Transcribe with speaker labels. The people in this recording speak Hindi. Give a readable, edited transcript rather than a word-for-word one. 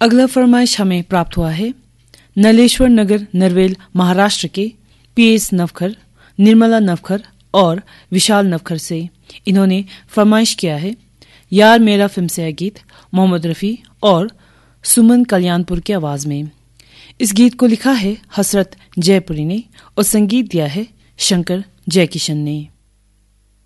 Speaker 1: अगला फरमाइश हमें प्राप्त हुआ है नलेश्वर नगर नरवेल महाराष्ट्र के पीएस नवखर, निर्मला नवखर और विशाल नवखर से। इन्होंने फरमाइश किया है यार मेरा फिल्म से यह गीत मोहम्मद रफी और सुमन कल्याणपुर की आवाज में। इस गीत को लिखा है हसरत जयपुरी ने और संगीत दिया है शंकर जयकिशन ने।